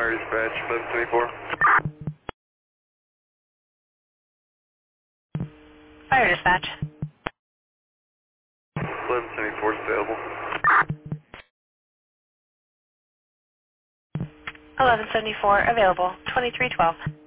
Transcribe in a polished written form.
Fire dispatch, 1174. Fire dispatch. 1174 is available. 1174 available. 2312.